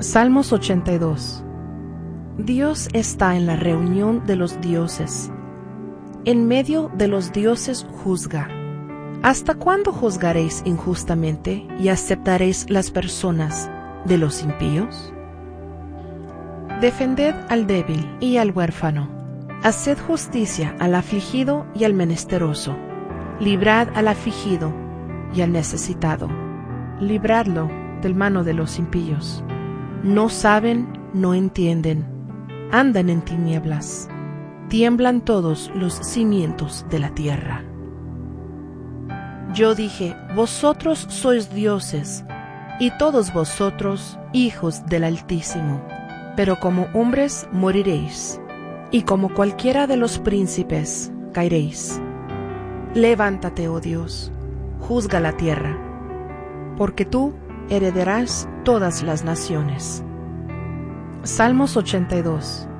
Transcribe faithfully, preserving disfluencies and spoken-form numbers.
Salmos ochenta y dos. Dios está en la reunión de los dioses. En medio de los dioses juzga. ¿Hasta cuándo juzgaréis injustamente y aceptaréis las personas de los impíos? Defended al débil y al huérfano. Haced justicia al afligido y al menesteroso. Librad al afligido y al necesitado. Libradlo del mano de los impíos. No saben, no entienden. Andan en tinieblas. Tiemblan todos los cimientos de la tierra. Yo dije, vosotros sois dioses, y todos vosotros hijos del Altísimo. Pero como hombres moriréis, y como cualquiera de los príncipes caeréis. Levántate, oh Dios, juzga la tierra, porque tú heredarás todas las naciones. Salmos ochenta y dos.